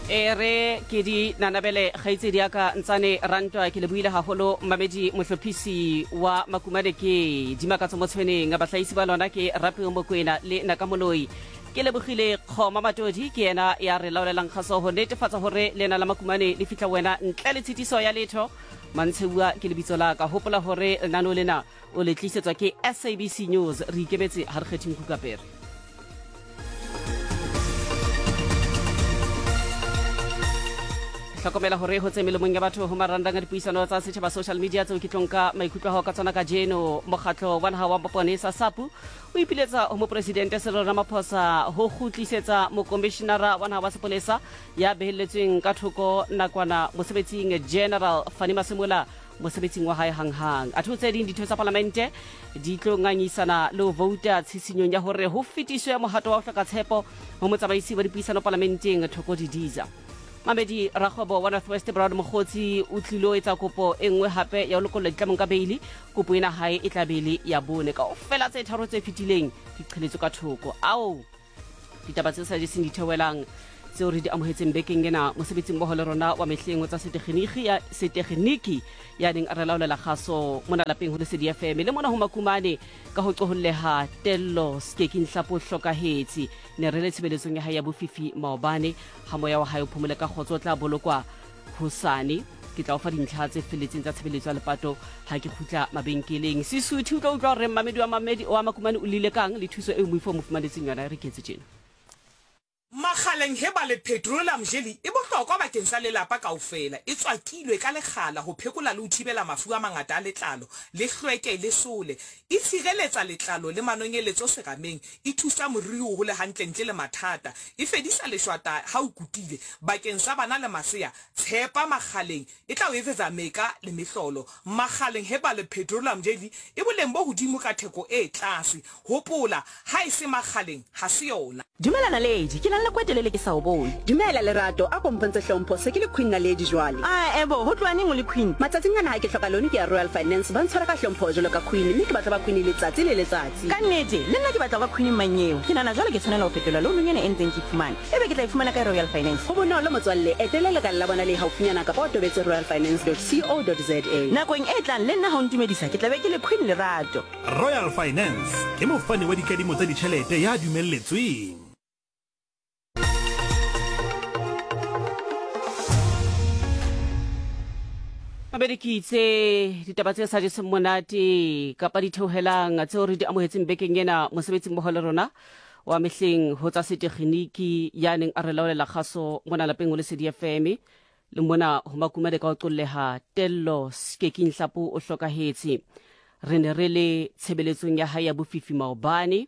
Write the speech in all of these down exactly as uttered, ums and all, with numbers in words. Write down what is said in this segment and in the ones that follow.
ere ke di nanabele khaitsedi aka ntsane rantwa ke lebuile haholo mamedi mohlophisi wa makumane ke dimakatso mo tshweneng ba hlaisi ba lona ke rapi mo kwena le nakamoloi ke lebogile khoma matodi ke ena ya re laolelang khaso ho netefatsa hore lena la makumane le fitla wena ntle le tshitiso ya letho mantshebua ke lebitso la ka hopola hore nano lena o le tlisetswa ke S A B C News re ikemetse ha re kgething kukapere hlokomela hore ho tseme le mong ya batho ho marandanga dipuisano tsa setjhaba social media tseo ke tlonka maikutlo ho ka tsona ka jeno mokgatlo wa naha wa maponesa SAPU o ipiletsa ho mopresidente Cyril Ramaphosa ho khutlisetsa mo commissioner wa naha wa sepolesa ya behelletsweng ka thoko nakwana mosebetsing General Fani Masemola mosebetsing wa hae hanghang a thotse ding ditho tsa parlamente di tlongangisana le vouta tshitsinyong ya hore ho fitiswe mohato wa hloka tshepo ho motsamaisi wa dipuisano parlamenteng Thoko Didiza Mamedi Rakgobo wa Northwest Broad Mogotsi o tlilo etsa kopo engwe hape ya lokolla ditlamong ka beili kopo ena hae e tlabele ya bone ka ofela tse tharo tse fitileng diqheletso ka thoko ao ditaba tse sa di seng dithewelang tseo re di amohetseng bekeng ena mosebetsing mmoho le rona wa mehleng tsa setekgeniki ya setekgeniki ya ding a re laolela kgaso mona lapeng ho le Lesedi F M le mona ho makumane ka ho qoholleha tello skeking hlapo hlokahetsi ne re le tshebeletsong ya hae ya bofifi maobane ha moya wa hae o phomole ka khotso tla bolokwa hosane ke tla o fa dintlha tse feletseng tsa tshebeletso ya lepato ha ke khutla mabenkeleng Sesotho o tla utlwa re mamedi wa mamedi wa makumane o lile kang le thuso e mo ifo mo fumanetseng yona re ketse tjena Makgaleng heba le petroleum jelly e bohlokwa bakeng sa lelapa kaofela e tswakilwe ka lekgala ho phekola le ho thibela mafu a mangata a letlalo le hlweke le sole e tshireletsa letlalo le manonyeletso serameng e thusa moriri ho le hantle ntle le mathata e fedisa leshwata ha o kutile bakeng sa bana le masea tshepa makgaleng e tla o etsetsa meka le mehlolo makgaleng heba le petroleum jelly e boleng bo hodimo ka theko e tlase hopola ha e se makgaleng ha se yona Dumelana lady ke nang le kwetelele ke sa o bone Dumela lerato a kompontshe hlompho se ke le queen na lady jwale ah ebo ho tlwane ngo le queen matsatsing ana ha ke hloka lone ke ya Royal Finance ba ntshwara ka hlompho jalo ka queen mme ke batla ba queen le tsatsi le letsatsi ka nnete le nna ke batla ba queen manyeo ke nana jwale ke tshwanela ho fetola lo nyene e ntseng ke fumana ebe ke tla ifumana ka Royal Finance ho bonolo motswalle etelele ka la bona le haufinyana ka ba tobetse royal finance dot co dot za nakong e tlang le nna ha o ntumedisa ke tla be ke le queen lerato Royal Finance ke mofani wa dikadimo tsa ditjhelete ya dumelletsweng Maberekitse ditaba tse sa di semonate kapa di theohelang tseo re di amohetseng bekeng ena mosebetsing mmoho le rona wa mehleng ho tsa setekgeniki ya neng a re laolela kgaso mona lapeng ho le Lesedi F M le mona ho makumane ka o qolleha tello skeking hlapo o hlokahetse re ne re le tshebeletsong ya hae ya bofifi maobane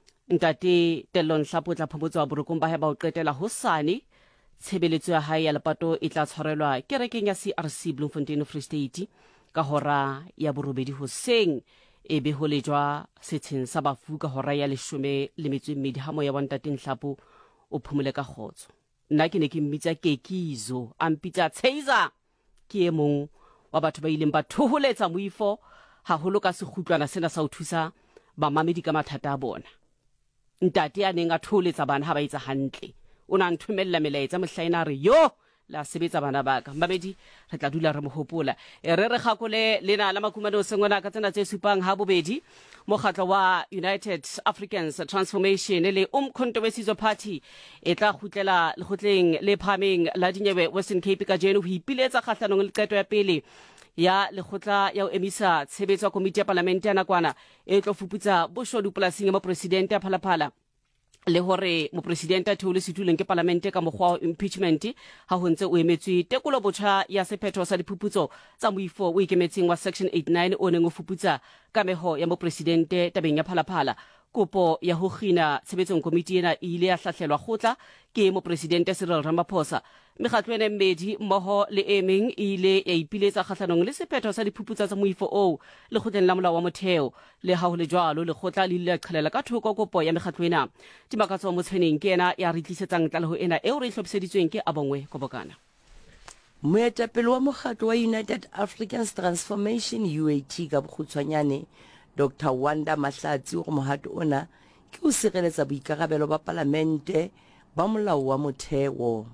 ntate tello hlapo tla phomotswa borokong ba hae ba o qetela hosane tshebeletso ya hae ya lepato e tla tshwarelwa kerekeng ya C R C Bloemfontein Free State ka hora ya borobedi hoseng e be ho lejwa setsheng sa bafu ka hora ya leshome le metso e mmedi ha moya wa ntate Nhlapo o phomole ka khotso nna ke ne ke mmitsa Kekizo a mpitsa Tsheiza ke e mong wa batho ba ileng ba thoholetsa moifo haholo ka sekgutlwana sena sa o thusa ba mamedi ka mathata a bona ntate a neng a thoholetsa bana ha ba etsa hantle o na nthumella melaetsa mohlaena re yo la sebetsa bana baka mabedi re tla dula re mohopola e re re gakole lena la makumane o sengwana ka tsena tse supang ha bobedi mokgatlo wa United Africans Transformation le umkhontobetsizo party e tla khutlela le khotleng le phameng la dinyewe Western Cape ka jeno ho ipiletsa khahlanong le qeto ya pele ya lekgotla ya o emisa tshebetso ya komiti ya parlamente ya nakwana e tlo fuputsa boshodu polasing ya mopresidente ya phalaphala le hore mopresidente a theole setuleng ke parlamente ka mokgwa wa impeachment ha ho ntse o emetswe tekolo botjha ya sephetho sa diphuputso tsa moifo o ikemetseng wa section eighty-nine o neng o fuputsa ka meho ya mopresidente tabeng ya phalaphala kopo ya ho khina tshebetsong komiti ena ile ya hlahlelwa khotla ke mopresidente Cyril Ramaphosa mekgatlo ena mmedi mmoho le emeng ile ya ipiletsa khahlanong le sephetho sa diphuputso tsa moifo o le khotleng la molao wa motheo le ha ho le jwalo le khotla le ile ya qhelela ka thoko kopo ya mekgatlo ena dimakatso mo tshweneng ke ena ya re tlisetsang tlaleho ena eo re hlophiseditsweng ke Abongwe Kobokana moetapele wa mokgatlo wa United Africans Transformation U A T ka bokgutshwanyane Doctor Wanda Mahlatsi o mohato ona ke o sireletsa boikarabelo ba parlamente ba molao wa motheo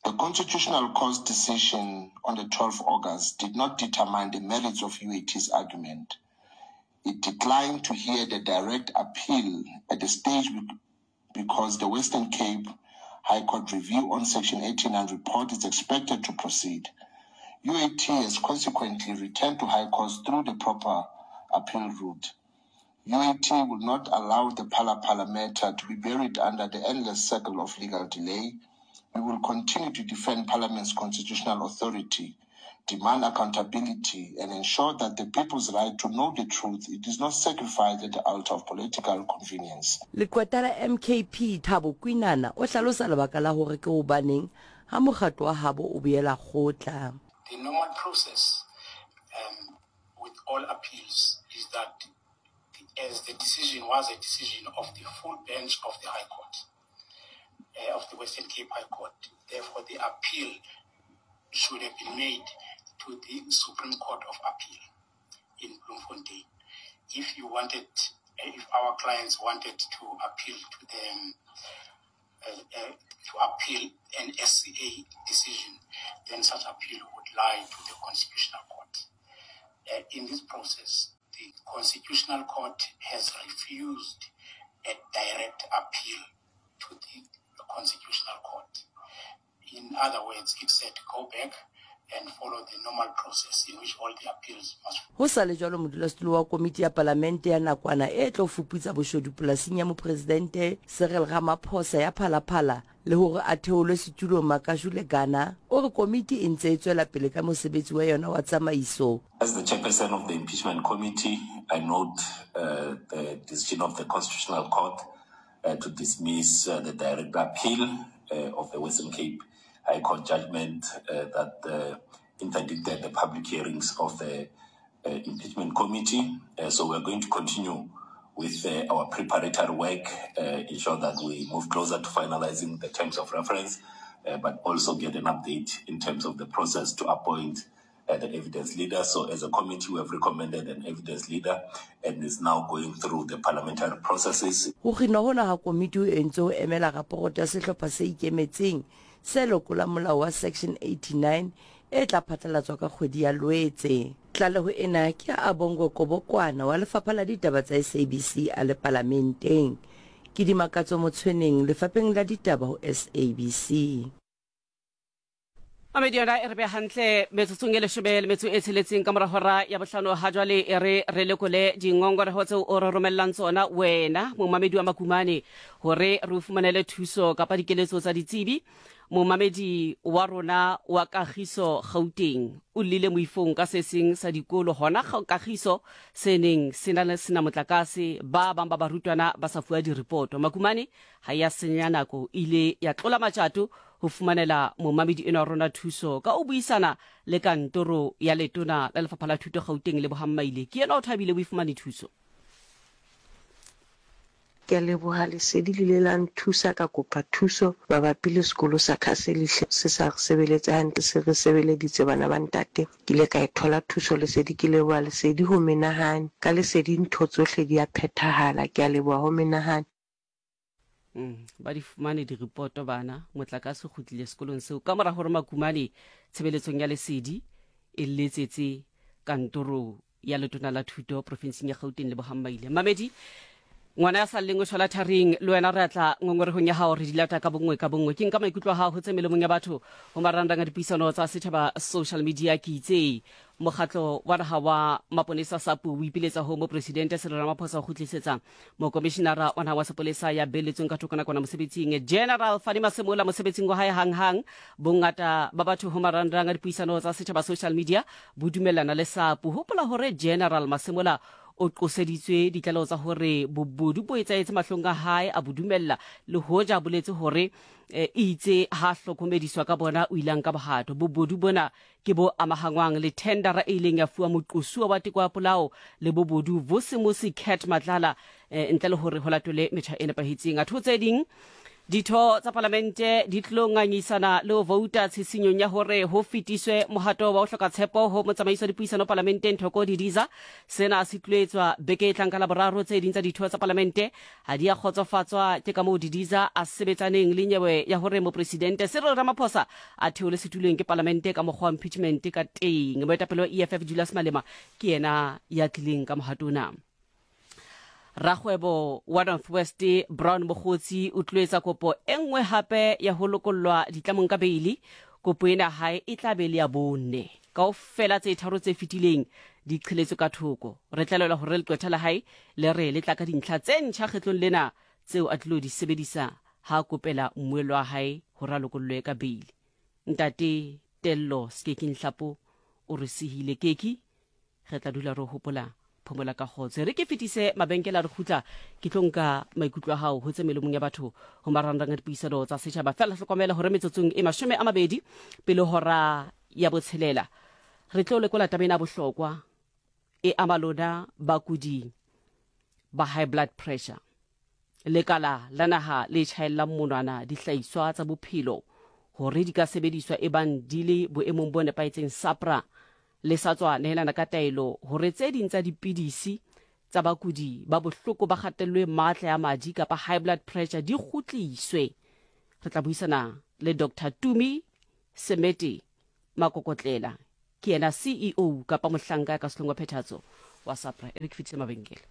The Constitutional Court's decision on the twelfth of August did not determine the merits of U A T's argument. It declined to hear the direct appeal at the stage because the Western Cape High Court review on Section eighty-nine report is expected to proceed. U A T has consequently returned to High Court through the proper appeal route. U A T will not allow the Phala Phala matter to be buried under the endless circle of legal delay. We will continue to defend Parliament's constitutional authority, demand accountability, and ensure that the people's right to know the truth it is not sacrificed at the altar of political convenience. Lekwata la M K P Thabo Kwinana o hlalosa lebaka la hore ke hobaneng ha mokgatlo wa habo o boela kgotla. The normal process um, with all appeals is that the, as the decision was a decision of the full bench of the High Court, uh, of the Western Cape High Court, therefore the appeal should have been made to the Supreme Court of Appeal in Bloemfontein. If you wanted, if our clients wanted to appeal to them, uh, uh, to appeal an S C A decision, then such appeal would lie to the Constitutional Court. Uh, in this process, the Constitutional Court has refused a direct appeal to the Constitutional Court. In other words, it said go back and follow the normal process in which all the appeals must. Ho sa le jalo modulasetulo wa komiti ya palamente ya nakwana e tlo fuputsa boshodu polasing ya mopresidente Cyril Ramaphosa ya Phala Phala le hore a theolwe setulong Makashule Gana o re komiti e ntse e tswela pele ka mosebetsi wa yona wa tsamaiso. As the chairperson of the impeachment committee, I note uh, the decision of the Constitutional Court uh, to dismiss uh, the direct appeal uh, of the Western Cape High Court judgment uh, that uh, interdicted the public hearings of the uh, impeachment committee. Uh, so we're going to continue with uh, our preparatory work, uh, ensure that we move closer to finalizing the terms of reference, uh, but also get an update in terms of the process to appoint uh, the evidence leader. So as a committee, we have recommended an evidence leader and is now going through the parliamentary processes. Ho khina hona ha komiti o entse ho emela raporoto ya sehlopha se ikemetseng se lokola molao wa Section eighty-nine e tla phatlalatswa ka kgwedi ya Loetse. Tlaleho ena ke a Bongo Kobokwana wa lefapha la ditaba tsa S A B C a le parlamenteng. Ke di makatso motshweneng lefapheng la ditaba ho S A B C. Amediona e re be hantle metsotsong e leshebele metso e tsheletseng ka mora hora ya bohlano ha jwale e re re lekole dingongoreho tseo o re romellang tsona wena momamedi wa Makumane hore re fumanele thuso kapa dikeletso tsa ditsebi. Momamedi wa rona wa Kagiso Gauteng o lile moifong ka seseng sa dikolo hona Kagiso seneng sena le sena motlakase ba bang ba barutwana ba sa fuwa di-report. Makumane ha ya senya nako ile ya tlola matjato ho fumanela momamedi ena rona thuso ka o buisana le kantoro ya letona la lefapha la thuto Gauteng le Bohammaile. Ke yena o thabile o ifumane thuso. Ke leboha lesedi le la nthusa ka kopa thuso mabapi le sekolo sa Khaseli se sa sebeletsa hantle se re sebeleditse bana ba ntate ke le ka ithola thuso lesedi ke leboha lesedi ho menahane ka lesedi ntho tsohle di a phethahala ke a leboha ho menahane. Mm, ba di fumane di report bana motlakase khutlile sekolong seo ka mora hore Makumane tshebeletsong ya lesedi e letsetse kantoro ya letona la thuto provinseng ya Gauteng le Bohammaile. Mamedi ngwana ya saleng o tshola tharing le wena re atla ngongorehong ya hao re dilata ka bongwe ka bongwe ke nka maikutlo ha ho tsemelong ya batho ho marandanga dipuisano tsa setjhaba social media ke itse mokgatlo wa naha wa maponesa SAPO o ipiletsa ho mo presidente Cyril Ramaphosa ho khutlisetsa mo commissioner wa naha wa sepolesa ya beletsong ka thokana kwana mosebetsing General Fani Masemola mosebetsing wa hae hang hang bongata ba batho ho marandanga dipuisano tsa setjhaba social media bodumellana le SAPO hopola hore General Masemola o qoseditswe ditlalo tsa hore bobodu bo etsaetse mahlong a hae a bodumella le hoja boletse hore e itse ha hlokomediswa ka bona o ilang ka bohato bobodu bona ke bo amahangwang le tendera e ileng ya fuwa moqosuwa wa tekwa polao le bobodu Vusimusi Cat Madlala ntle le hore ho latole metjha e nepahetseng a thotse ding ditho tsa parlamente di tlo ngangisana le ho vouta tshisinyo ya hore ho fitiswe mohato wa ho hloka tshepo ho motsamaiso dipuisano parlamenteng Thoko Didiza. Sena se tlwetswa beke e tlang ka laboraro tse ding tsa ditho tsa parlamente ha di a khotsofatswa ke ka moo Didiza a sebetsaneng le nyewe ya hore mopresidente Cyril Ramaphosa a theole setulong ke parlamente ka mokgwa wa impeachment ka teng. Moetapele wa E F F Julius Malema ke yena ya tlileng ka mohatona. Ragwebo wa Northwest Brown Mogotsi o tlwetsa kopo engwe hape ya ho lokollwa ditlamong ka beili. Kopo ena hae e tla be le ya bone kaofela tse tharo tse fitileng di qheletswe ka thoko. Re tlalela hore le qetela hae le re le tla ka dintlha tse ntjha kgetlong lena tseo a tlo di sebedisa ha kopela mmuelwa hae ho ralokollwe ka beili. Ntate Tello Skekinhlapo o re sihile keki re tla dula re hopola phomola ka khotse re ke fetise mabenkela re khutla ke tlonka maikutlo a hao ho tse melomong ya batho ho marandang a dipuisano tsa setjhaba fela hlokomela hore metsotsong e mashome a mabedi pele hora ya botshelela re tlo lekola tabena bohlokwa e amalona bakudi ba high blood pressure lekala la naha le tjhaella monwana dihlaiswa tsa bophelo hore di ka sebediswa e bang di le boemong bo nepaetseng SAPRA le sa tswa nehelana ka taelo hore tse ding tsa dipidisi tsa bakudi ba bohloko ba kgatellwe matla ya madi kapa high blood pressure di khutliswe. Re tla buisana le Doctor Tumi Semeti Makokotlela ke yena C E O kapa mohlanka ka Selongwa Phethatso wa SAPRA. Re ke fitse mabenkele.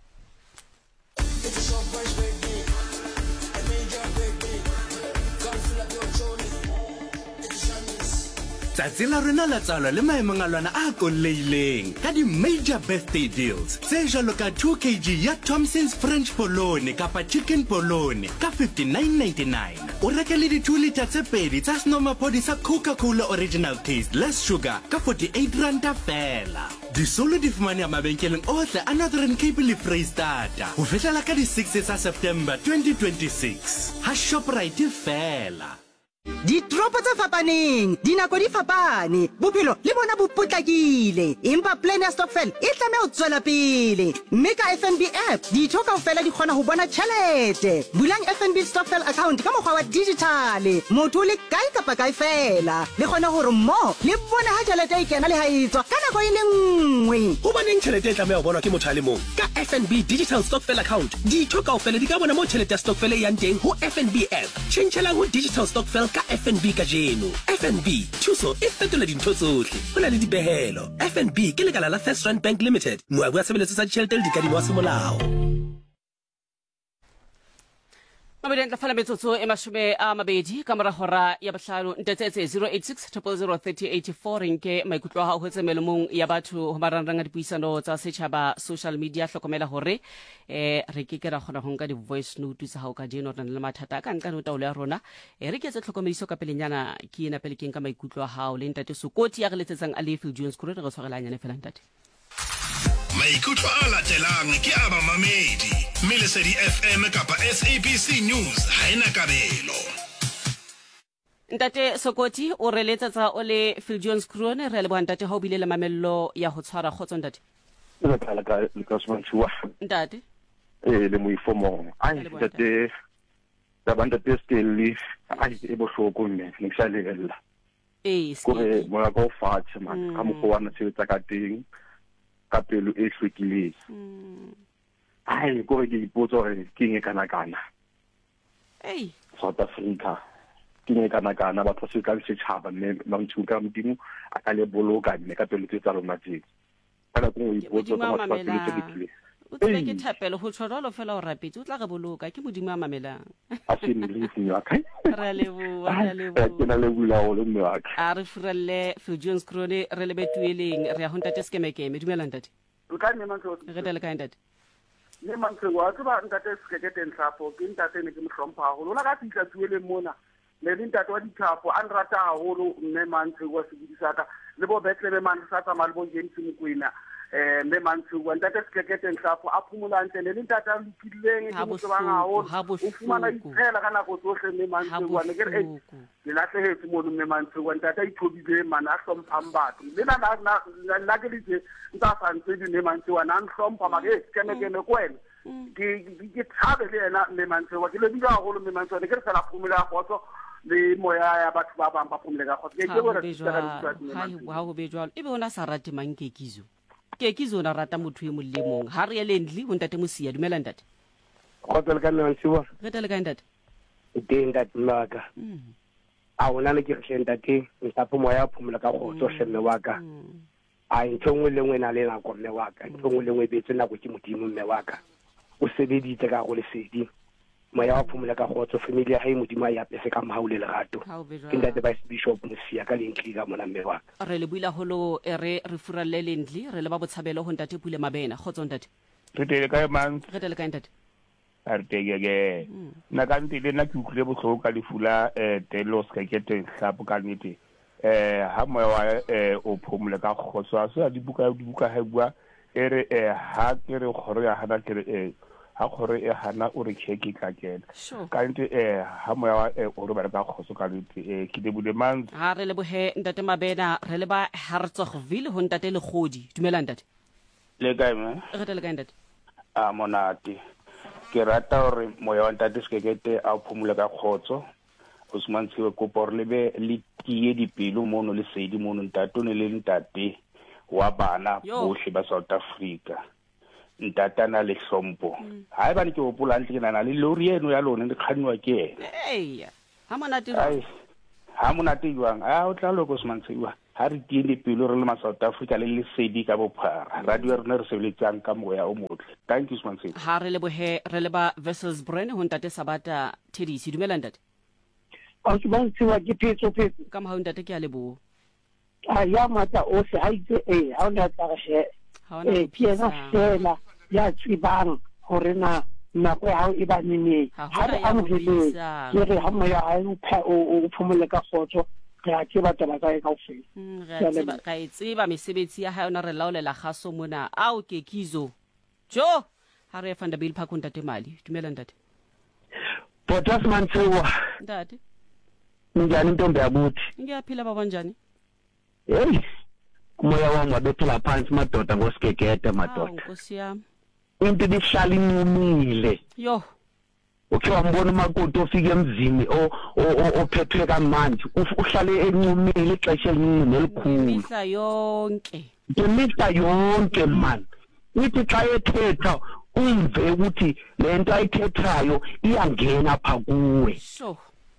Tsatsi la rena la tsalo le maemong a lwana a kolleileng ka di major birthday deals tse jalo ka two kilograms ya Thompson's French Polone kapa chicken polone ka fifty-nine ninety-nine. O reka le di two liter tse pedi tsa Snomapodi sa Coca-Cola Original Taste less sugar ka forty-eight rand fela. Di solo di fumane a mabenkeleng ohle a Northern Cape le Freistata ho fihlela ka di six tsa September twenty twenty-six. Ha Shoprite fela. Ditropo tse fapaneng, dinako di fapane, bophelo le bona bo potlakile. Empa plan ya stokvel e tlameha ho tswela pele. Mme ka F N B app, ditho kaofela di kgona ho bona tjhelete. Bulang F N B stokvel account ka mokgwa wa digital. Motho le kae kapa kae fela. Le kgona hore mo le bona ha tjhelete e kena le ha e tswa ka nako e le nngwe. Ho baneng tjhelete e tlameha ho bonwa ke motho a le mong. Ka F N B digital stokvel account, ditho kaofela di ka bona mo tjhelete ya stokvel e yang teng ho F N B app. Tjhentjhelang ho digital stokvel ka F N B ka jeno. F N B thuso e fetola dintho tsohle. Ho na le dipehelo. F N B ke lekala la First Rand Bank Limited. Moabi wa tshebeletso tsa ditjhelete le dikadimo wa semolao. Mabedi ntla fala metsotso e mashome a mabedi ka mora hora ya bohlano ntetetse zero eight six zero zero three zero eight four nke maikutlo a hao ho tse melomong ya batho ho marandang a dipuisano tsa setjhaba social media hlokomela hore eh re ke ke ra khona ho nka di voice note tsa hao ka dino rena le mathata ka nka no taolo ya rona e re ke tse tlhokomediso ka pelenyana ke ena pele ke nka maikutlo a hao le ntate Sokoti ya re letsetsang a Lefield Jones kore re tshwarela nyane fela ntate. Maikutlo a latelang ke a mamamedi Melesedi F M kapa S A B C News ha ena kabelo. Ntate Sokoti o re letsetsa o le Phil Jones Krone re le bua ntate ha o bile le mamello ya ho tshwara khotso ntate. Le ka ka ka swantshiwa. Ntate eh le mo ifomo ai ntate da banda testeli ai e bohloko mme ne ke sa lebella. Eh kore mo la go fatshe man ka mo go wana tshebetsa ka teng ka pelo e hlwekileng. Ai kore ke ipotsa hore ke eng kana kana. Ei South Africa ke eng kana kana batho se ka se tshaba mme ba nthuka modimo a ka le boloka mme ka pelo tsa rona tse. Kana go ipotsa ka batho ba pelo tse ditlile. o tsebe ke thapelo ho tshwara lo fela o rapetse o tla re boloka ke modimo a mamelang a se nlisi ya ka ra lebo ra lebo ke na le bula o le mwa ka a re furelle Phil Jones Krone re le betueleng re a ho ntate skemekeme dumela ntate o ka nne mantlo re tele ka ntate le mantlo wa tsa ntate skeketeng tsapo ke ntate ne ke mhlompha ho lona ka fitla tueleng mona le ntate wa dithapo a nrata haholo mme mantlo wa sebidisaka le bo betlebe man sa tsa malbo James Mokwena eh me mantse wa ntate skeketeng tsapo a phumula ntle le ntate a lokileng ke motho ba ngao o fumana itsela kana go tsohle me mantse wa ne ke re le latlhetse mo me mantse wa ntate a ithobile mana a hlompha batho le na na na ke ditse nta fantse di me mantse wa na hlompha mage ke ne ke ne kwena ke ke thabe le yena mme Mantsewa ke le dira haholo mme Mantsewa ne ke re sala phumula ya khotso le moya ya batho ba bang ba phumule ka khotso ke ke gore ha ho be jwalo ebe ona sa rate mang Kekizo Kekizo na rata motho e mollemong ha re le ndli ho ntate Mosia dumela ntate khotso le ka Mantsewa re tele ka ntate teng ntate maka a ona le ke re ntate nta moya ya phumula ka khotso shemme wa ka a ntshongwe le ngwe na le la go mme wa ka ntshongwe le ngwe betse na go ke modimo mme wa ka o sebeditse ka go lesedi moya wa phumula ka khotso family ya hae modimo ya pese ka mahaule le gato ke ntate vice bishop Mosia ka lentli ka mona mme wa ka re le buila holo ere re furalle lendli re le ba botshabelo ho ntate Pule Mabena khotso ntate re tele ka mang re tele ka ntate a re tegege na ka ntile na ke utlile botlhoko ka lefula eh telo ska ke te hlapo ka nnete eh ha moya wa eh o phumule ka khotso a sa dibuka dibuka ha bua ere eh ha ke re khoro ya hana ke re eh ha khoro e hana o re cheki ka kena ka ntse eh ha moya wa o re ba ka khotso ka nnete eh ke debule mang ha re le bohe ntate Mabena re le ba Herzogsville ho ntate le Godi dumela ntate le kae me re tele ka ntate a monate ke rata hore moya wa ntate Sekete a phumule ka khotso o smantsiwe ko por lebe le tie dipelo mono le sedi mono ntate ne le ntate wa bana bohle ba South Africa ntata na le hlompo ha e ba le ke hopola ntle ke nana le lori eno ya lona le khanwa ke ena eya ha monate ai ha monate jwang a o tla loko smantsiwa ha re tie dipelo re le ma South Africa le le sedi ka bophara radio rena re sebeletsang ka moya o motle thank you smantsiwa ha re le bohe re le ba Vessels Brand ho ntate Sabata Tedisi dumela ntate a ke ba tsiwa ke petso petso ka ma ntate ke a lebo a ya mata o se ha itse eh ha ona tla she eh piena fela ya tsibang hore na nako ya hao e ba nene ha re amogele ke re ha moya ha o pha o phumule ka khotso re a ke batla ba ka ka ofela re a ka itseba mesebetsi ya ha ona re laolela gaso mona ao Kekizo jo ha re fanda bill park ntate mali dumela ntate Potas Mantsewa ntate njani ntombi yabuthi ngiyaphila baba njani hey moya wami wabethela phansi madoda ngosigegede madoda nkosi yami into ibihlala inqumile yo ukhe wambona umakoti ofika emzini o ophethwe kamanje uhlale enqumile ixesha eliningi elikhulu imihla yonke imihla yonke man uthi xa ethetha umve ukuthi lento ayithethayo iyangena pha kuwe so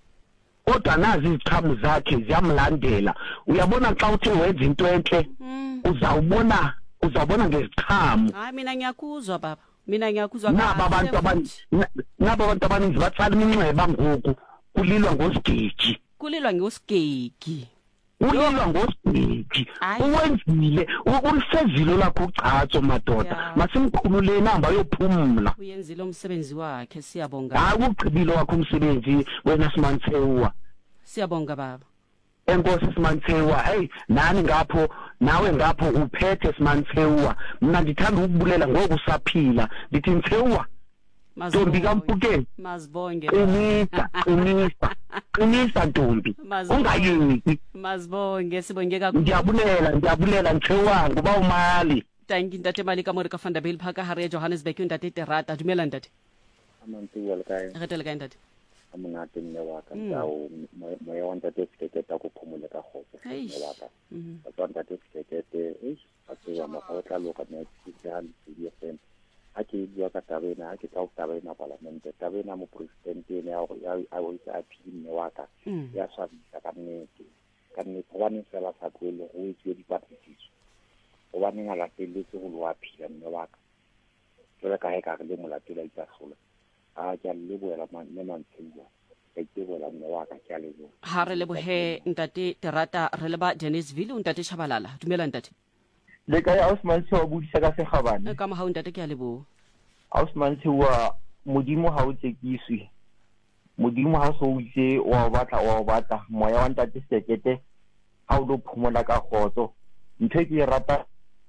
kodwa nazi iziqhamu zakhe ziyamlandela uyabona xa uthe wenza into enhle uzawubona uzabona ngeziqhamu hayi mina ngiyakuzwa baba mina ngiyakuzwa naba abantu abaninzi naba abantu abaninzi batsala iminxeba ngoku kulilwa ngosigigi kulilwa ngosigigi ulilwa ngosigigi uwenzile ulisezilo lakho uchazo madoda masimkhulule namba yophumla uyenzile umsebenzi wakhe siyabonga hayi ugqibile wakho umsebenzi wena Simantsewa siyabonga baba enkosi Simantsewa hey nani ngapho nawe ngapho uphethe Simantsewa mina ndithanda ukubulela ngoku saphila ndithi Mtsewa Ntombi kaMpukeni mazibonge qinisa qinisa qinisa ntombi ungayiki mazibonge sibonge kakhulu ndiyabulela ndiyabulela Mtsewa ngoba umali thank you ntate mali ka mo re ka fanda bill park ha re Johannesburg ntate Terata dumela ntate amantsiwa le kae re tele kae ntate amonate mme wa ka tao moya wa ntate Sekete go phumule ka khotso mme wa ka ba ntate Sekete eh a tswa ma go tla loka ne tsitsana di fm a ke bua ka tabena a ke tla tabena parliament tabena mo president ne ya a o isa appeal mme wa ka ya sa ka nnete ka nnete wa ne fela sa tlole go itse di patlisiso o ba nna la teletse go lo appeal mme wa ka tsela ka ka le molatela itasola a ke le boela man ne Mantsewa ke ke boela mme wa ka ke a le bo ha re le bohe ntate Terata re le ba Johannesburg ntate Chabalala dumela ntate le ka ya Osman Tsewa budisa ka se gabane ka mo ha ntate ke a lebo Osman Tsewa modimo ha o tsekiswe modimo ha so itse wa batla wa batla moya wa ntate Sekete ha o lo phumola ka khotso nthe ke rata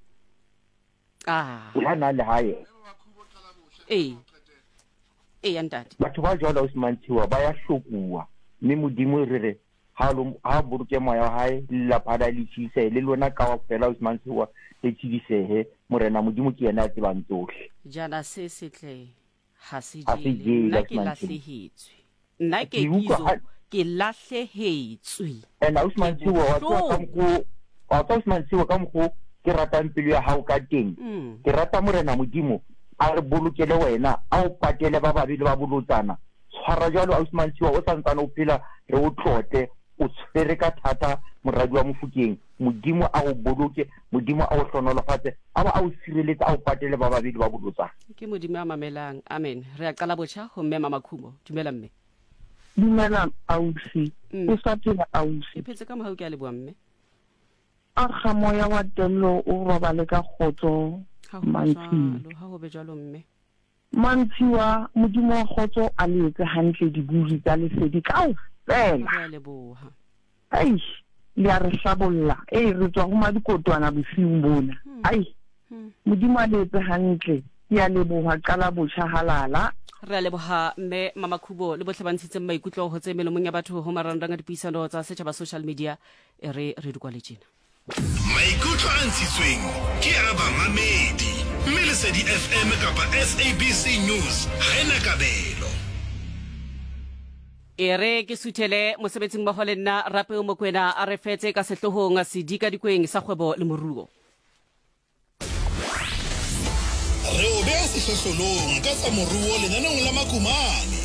ah ya na le hae eh eh ntate batho ba jwalo Osman Tsewa ba ya hlokuwa mme modimo re re ha lo ha boloke moya wa hae la pada le tshise le lona ka wa fela Usman Siwa le tshidisehe morena modimo ke yena a tsebang tsohle jana se setle ha se Ha se jele jele, nna ke Usman lahlehetswe nna ke Ke utlwa kizo ha- ke lahlehetswe and Usman Siwa wa tswa ka mko wa tswa Usman Siwa ka mko ke ratang pelo ya hao ka teng Mm. ke rata morena modimo a re bolokele wena a o patele ba babedi ba bolotsana tshwara jalo Usman Siwa o santsana o phela re o tlote o tshwere ka thata moradi wa Mofokeng modimo a o boloke modimo a o hlonolofatse a ba a o sireletsa a o patele ba babedi ba bolotsana ke modimo a mamelang amen re a qala botjha ho mme mama Khumo dumela mme dumela ausi o sa phela ausi e phetse ka mohau ke a leboa mme a ga moya wa tello o robale ka khotso ha ho Mantshiwa. jwalo ha ho be jwalo mme Mantshiwa modimo wa khotso a le etse hantle diburi tsa lesedi kaofela re a leboha ai le a re hlabolla e re tswa go madikotwana bosiung bona ai modimo a le etse hantle ke a leboha qala botjha halala re a leboha mme mama Khubo le bohle ba ntshitseng maikutlo ho tse melomong ya batho ho marangrang a dipuisano tsa setjhaba social media e re re di kwale tjena maikutlo a ntshitsweng ke a bamamedi mme Lesedi F M kapa S A B C News ha ena kabelo e re ke suthele mosebetsing mmoho le nna Rape Mokoena a re fetse ka sehlohong a sedika dikweng sa kgwebo le moruo re o beha sehlohlolong ka tsa moruo lenaneng la Makumane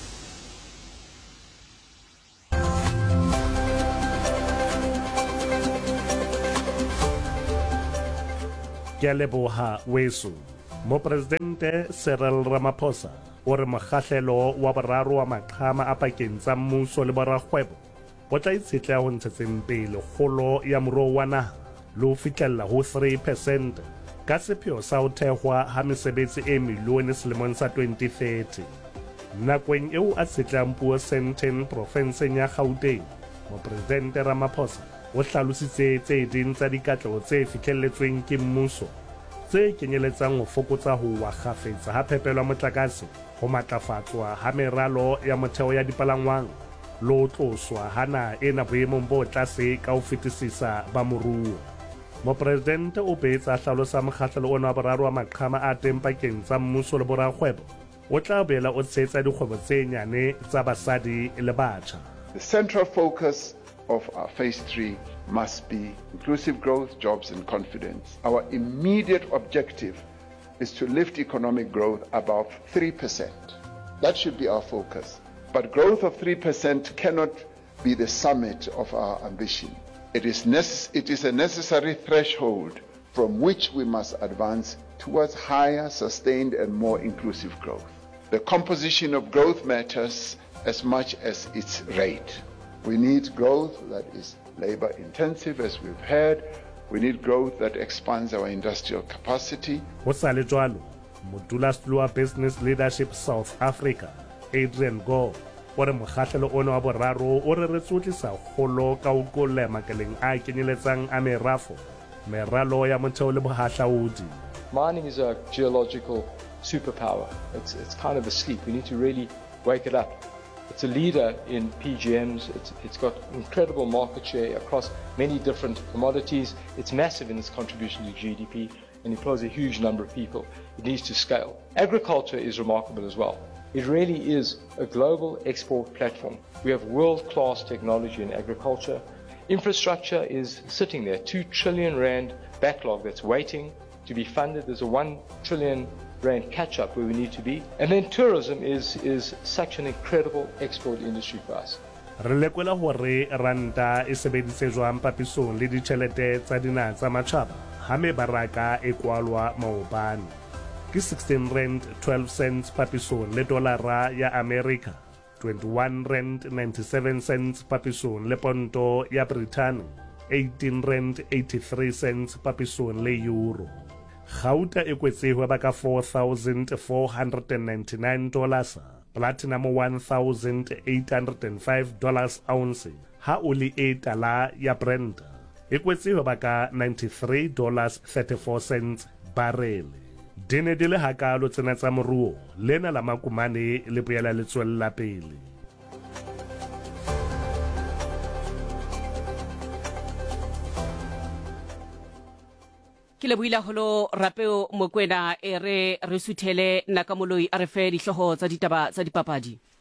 ke a leboha weso mopresidente Cyril Ramaphosa o re mokgahlelo wa boraro wa maqhama a pakeng tsa mmuso le borakgwebo o tla itshetleha ho ntshetseng pele kgolo ya moruo wa naha le ho fihlella ho three percent ka sepheo sa ho thehwa ha mesebetsi e milione selemong sa twenty thirty nakong eo a tsetlang puo Sandton profenseng ya Gauteng mopresidente Ramaphosa o hlalositse tse ding tsa dikatleho tse fihlelletsweng ke mmuso tse kenyeletsang ho fokotsa ho wa kgafetsa ha phepelo ya motlakase ho matlafatswa ha meralo ya motheo ya dipalangwang le ho tloswa ha naha ena boemong bo tlase ka ho fetisisa ba moruo mopresidente o boetse a hlalosa mokgahlelo ona wa boraro wa maqhama a teng pakeng tsa mmuso le borakgwebo o tla boela o tshehetsa dikgwebo tse nyane tsa basadi le batjha. The central focus of our phase three must be inclusive growth, jobs and confidence. Our immediate objective is to lift economic growth above three percent. That should be our focus. But growth of three percent cannot be the summit of our ambition. It is, necess- it is a necessary threshold from which we must advance towards higher, sustained and more inclusive growth. The composition of growth matters as much as its rate. We need growth that is labor intensive, as we've heard. We need growth that expands our industrial capacity. Ho sa le jwalo modulasetulo wa Business Leadership South Africa Adrian Gore o re mokgahlelo ona wa boraro o reretse ho tlisa kgolo ka ho qolla makaleng a kenyeletsang a merafo meralo ya motheo le bohahlaudi. Mining is a geological superpower. It's, it's kind of asleep. We need to really wake it up. It's a leader in P G Ms. It's, it's got incredible market share across many different commodities. It's massive in its contribution to G D P and employs a huge number of people. It needs to scale. Agriculture is remarkable as well. It really is a global export platform. We have world-class technology in agriculture. Infrastructure is sitting there, two trillion rand backlog that's waiting to be funded. There's a one trillion rand catch-up where we need to be. And then tourism is, is such an incredible export industry for us. Re lekola hore ranta e sebeditse jwang papisong le ditjhelete tsa dinaha tsa matjhaba ha mebaraka e kwalwa maobane ke sixteen rand twelve cents papisong le dolara ya America, twenty-one rand ninety-seven cents papisong le ponto ya Britain, eighteen rand eighty-three cents papisong le euro. Gauta e kwetsehwa ba ka four thousand four hundred ninety-nine dollars, platinum one thousand eight hundred five dollars ounce, ha oli e tala ya Brent e kwetsehwa ba ka ninety-three dollars thirty-four cents barrel. Dine di le hakalo tsena tsa moruo lena la Makumane le boela le tswella pele. ke le buila holo Rapeo Mokwena e re re suthele naka moloi a re fe dihloho tsa ditaba tsa dipapadi.